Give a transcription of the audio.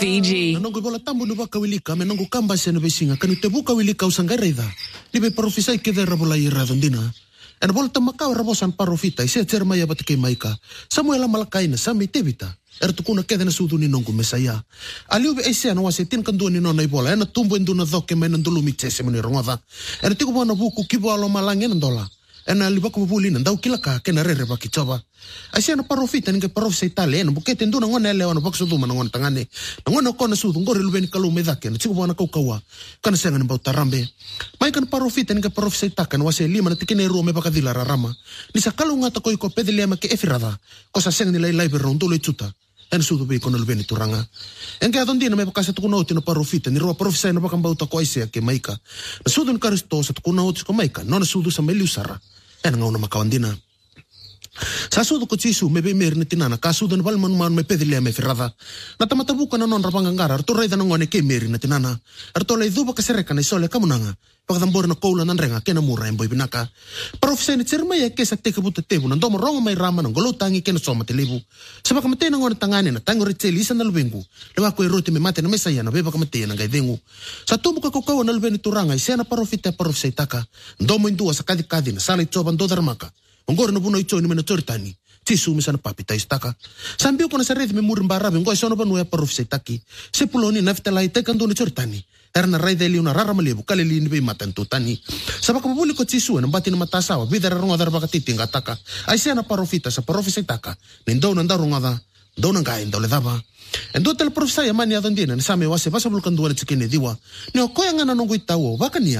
Fiji. Nanongo bola tambo no baka wilika me nango kamba se no besinga kanu te buka wilika usanga reida. Ni be parofisai ke dera bola ira dondina. En bola tamaka rabosan parofita ise terma ya batke maika. Samuela malakaina sami tebita. Tukuna keda na sudu ni nongo mesaya. Aliu be ese no wase tin kandu ni nona ibola ena tumbo enduna doke me nandulu mitese moni rongoda. Tiku bona buku kibo alo malange nandola. Ena libako bubuli nandau kilaka kena rere baki coba. Asia na parofita ninge parofisa itale ena bukete nduna ngone lewa na bakso duma ngone tangane. Ngone kona sudu ngore lubeni kalu medake na tiku bona kaukawa. Kana senga ni bauta rambe. Mai kan parofita ninge parofisa itaka na wase lima na tikene ruo me baka dila rarama. Nisa kalu ngata koi ko pedile ma ke efirada. Kosa senga ni lai berondolo ituta. En sudu be kono lubeni turanga. Enke adondina me bakasa tukuna oti na parofita ni roa parofisa na baka bauta ko aise ke maika. Na sudu ni karisto sa tukuna oti ko maika. Nona sudu sa meliusara. En ngauna makawandina. Sa sudu ko tisu me be mer ni tinana ka sudu na balman man me pedile me firada. Na tamatabuka na non rapangangara arto raida ngone ke mer ni tinana. Arto le duba ka sereka na isole kamunanga. Pagdambor na koula nan renga kena mura en boy binaka. Parofisa ni tserma ya ke sa teke buta tebu na ndomo rongo mai rama na golotangi kena soma telebu. Sa baka mate na ngone tangane na tango riteli isa na lubengu. Lewa ko erote me mate na mesaya na beba ka mate na gaidengu. Sa tubu ka kokawa na lubeni turanga isa na parofita parofisa itaka. Ndomo indua sa kadi na sala itoba ndo darmaka. Ngor no buno ito ni mena tortani. Tisu misana papita istaka. Sambiu ko na sa red me murimba rabe ngoi sono banu ya parofisa itaki. Se puloni naftala iteka ndo ni tortani. Erna raida ili una rara malebu kale li ni be matan tutani. Sabaka mabuli ko tisu na mbati na matasawa bidara ronga dar baka titi ngataka. Aisia na parofita sa parofisa itaka. Nindo na ndarunga da. Ndo na ngai ndo le daba. Endo tel parofisa ya mani adondina ni same wase basa bulkan duwa ni tsikene diwa. Ni okoya ngana nongo itawo baka niya.